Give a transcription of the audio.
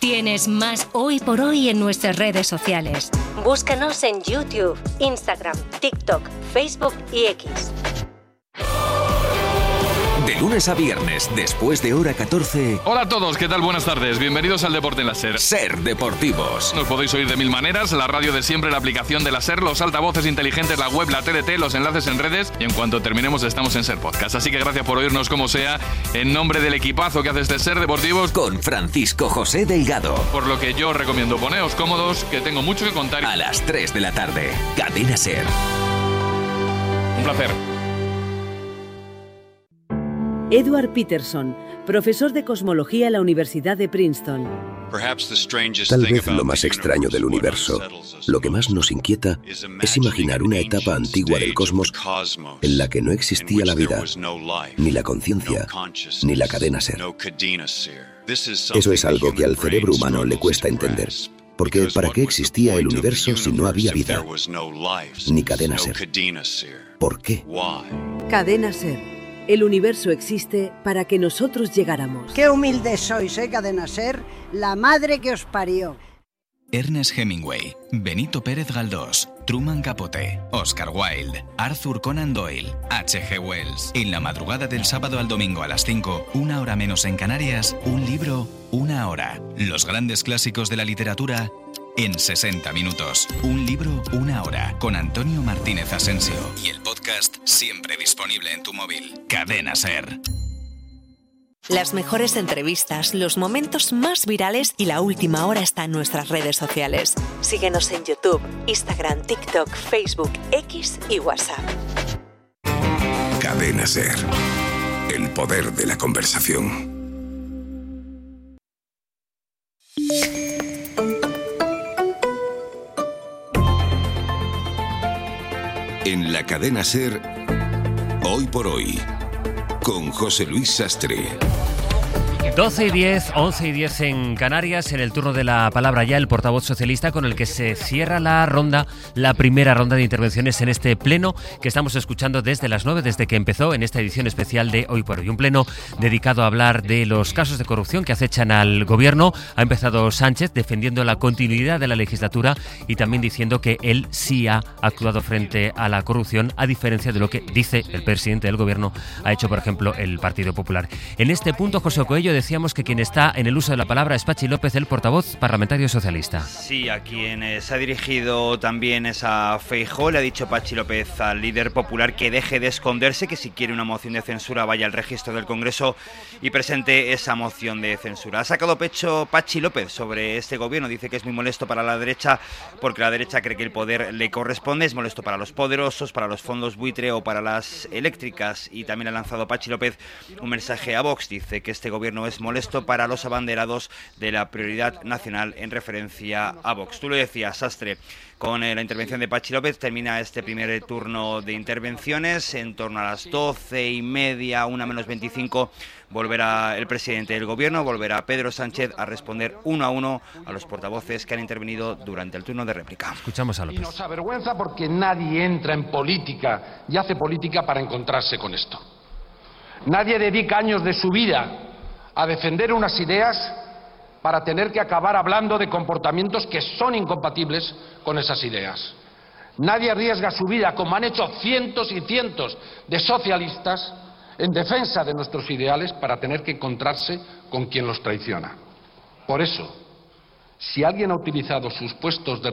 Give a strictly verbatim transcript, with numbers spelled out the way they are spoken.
Tienes más Hoy por Hoy en nuestras redes sociales. Búscanos en YouTube, Instagram, TikTok, Facebook y X. De lunes a viernes, después de hora catorce... Hola a todos, ¿qué tal? Buenas tardes. Bienvenidos al Deporte en la SER. SER Deportivos. Nos podéis oír de mil maneras, la radio de siempre, la aplicación de la SER, los altavoces inteligentes, la web, la T D T, los enlaces en redes y en cuanto terminemos estamos en SER Podcast. Así que gracias por oírnos como sea, en nombre del equipazo que hace este SER Deportivos. Con Francisco José Delgado. Por lo que yo os recomiendo, poneos cómodos, que tengo mucho que contar. A las tres de la tarde, Cadena SER. Un placer. Edward Peterson, profesor de cosmología en la Universidad de Princeton. Tal vez lo más extraño del universo, lo que más nos inquieta, es imaginar una etapa antigua del cosmos en la que no existía la vida, ni la conciencia, ni la cadena SER. Eso es algo que al cerebro humano le cuesta entender. Porque ¿para qué existía el universo si no había vida? Ni cadena SER. ¿Por qué? Cadena SER. El universo existe para que nosotros llegáramos. Qué humildes sois, ¿eh, Cadena SER? La madre que os parió. Ernest Hemingway, Benito Pérez Galdós, Truman Capote, Oscar Wilde, Arthur Conan Doyle, H G Wells. En la madrugada del sábado al domingo a las cinco, una hora menos en Canarias, un libro, una hora. Los grandes clásicos de la literatura en sesenta minutos. Un libro, una hora. Con Antonio Martínez Asensio. Y el podcast siempre disponible en tu móvil. Cadena SER. Las mejores entrevistas, los momentos más virales y la última hora está en nuestras redes sociales. Síguenos en YouTube, Instagram, TikTok, Facebook, X y WhatsApp. Cadena SER. El poder de la conversación. En la Cadena SER, Hoy por Hoy, con José Luis Sastre. doce y diez, once y diez en Canarias. En el turno de la palabra ya el portavoz socialista con el que se cierra la ronda, la primera ronda de intervenciones en este pleno que estamos escuchando desde las nueve, desde que empezó en esta edición especial de Hoy por Hoy. Un pleno dedicado a hablar de los casos de corrupción que acechan al gobierno. Ha empezado Sánchez defendiendo la continuidad de la legislatura y también diciendo que él sí ha actuado frente a la corrupción, a diferencia de lo que dice el presidente del gobierno ha hecho, por ejemplo, el Partido Popular. En este punto, José Coello, decíamos que quien está en el uso de la palabra es Patxi López, el portavoz parlamentario socialista. Sí, a quien eh, se ha dirigido también es a Feijóo. Le ha dicho Patxi López al líder popular que deje de esconderse, que si quiere una moción de censura vaya al registro del Congreso y presente esa moción de censura. Ha sacado pecho Patxi López sobre este gobierno. Dice que es muy molesto para la derecha porque la derecha cree que el poder le corresponde. Es molesto para los poderosos, para los fondos buitre o para las eléctricas. Y también ha lanzado Patxi López un mensaje a Vox. Dice que este gobierno es molesto para los abanderados de la prioridad nacional en referencia a Vox. Tú lo decías, Sastre, con eh, la intervención de Patxi López termina este primer turno de intervenciones. En torno a las doce y media, una menos veinticinco, volverá el presidente del gobierno, volverá Pedro Sánchez a responder uno a uno a los portavoces que han intervenido durante el turno de réplica. Escuchamos a López. Y nos avergüenza porque nadie entra en política y hace política para encontrarse con esto. Nadie dedica años de su vida a defender unas ideas para tener que acabar hablando de comportamientos que son incompatibles con esas ideas. Nadie arriesga su vida, como han hecho cientos y cientos de socialistas, en defensa de nuestros ideales para tener que encontrarse con quien los traiciona. Por eso, si alguien ha utilizado sus puestos de